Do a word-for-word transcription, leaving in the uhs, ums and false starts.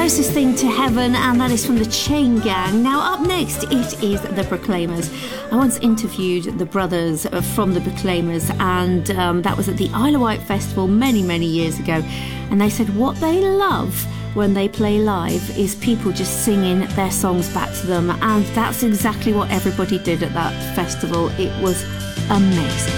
Closest Thing to Heaven, and that is from the Chain Gang. Now up next, it is the Proclaimers. I once interviewed the brothers from the Proclaimers, and um, that was at the Isle of Wight Festival many, many years ago. And they said what they love when they play live is people just singing their songs back to them, and that's exactly what everybody did at that festival. It was amazing.